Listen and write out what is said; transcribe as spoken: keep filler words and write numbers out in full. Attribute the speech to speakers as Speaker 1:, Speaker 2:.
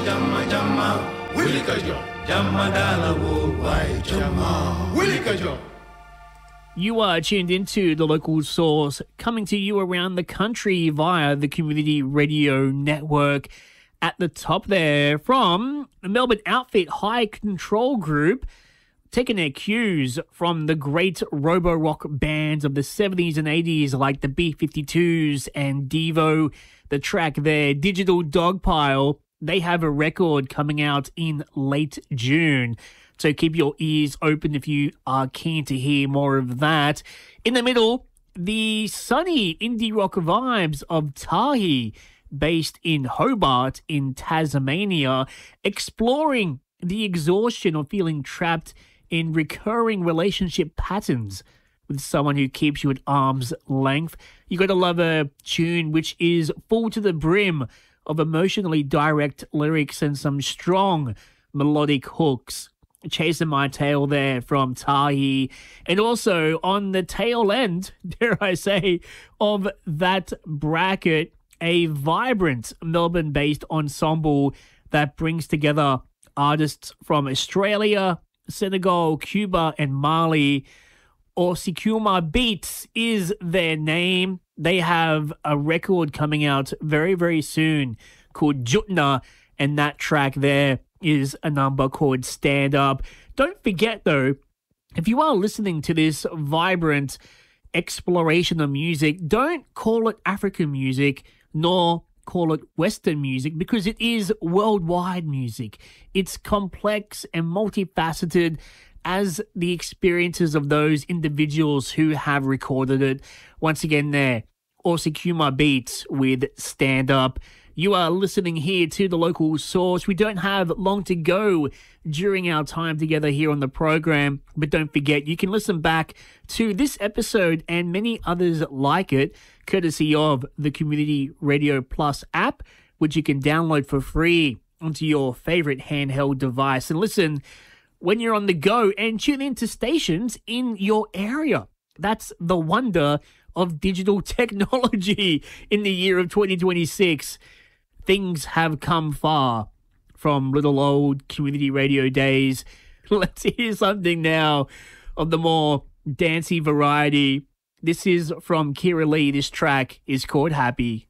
Speaker 1: Jamma Jamma Willikajo Jamma Dalawo Wai Jamma Willikajo.
Speaker 2: You are tuned into The Local Source, coming to you around the country via the Community Radio Network. At the top there, from the Melbourne outfit High Control Group, taking their cues from the great robo-rock bands of the seventies and eighties like the B fifty-twos and Devo. The track there, Digital Dogpile, they have a record coming out in late June. So keep your ears open if you are keen to hear more of that. In the middle, the sunny indie rock vibes of Tahi, based in Hobart in Tasmania, exploring the exhaustion of feeling trapped in recurring relationship patterns with someone who keeps you at arm's length. You gotta love a tune which is full to the brim of emotionally direct lyrics and some strong melodic hooks. Chasing My Tail there from Tahi. And also on the tail end, dare I say, of that bracket, a vibrant Melbourne-based ensemble that brings together artists from Australia, Senegal, Cuba, and Mali. Osikuma Beats is their name. They have a record coming out very, very soon called Jutna, and that track there is a number called Stand Up. Don't forget, though, if you are listening to this vibrant exploration of music, don't call it African music, nor call it Western music, because it is worldwide music. It's complex and multifaceted as the experiences of those individuals who have recorded it. Once again there, Osikuma Beats with Stand Up. You are listening here to The Local Source. We don't have long to go during our time together here on the program, but don't forget, you can listen back to this episode and many others like it, courtesy of the Community Radio Plus app, which you can download for free onto your favorite handheld device. And listen when you're on the go and tune into stations in your area. That's the wonder of digital technology in the year of twenty twenty-six. Things have come far from little old community radio days. Let's hear something now of the more dancey variety. This is from Kira Lee. This track is called Happy.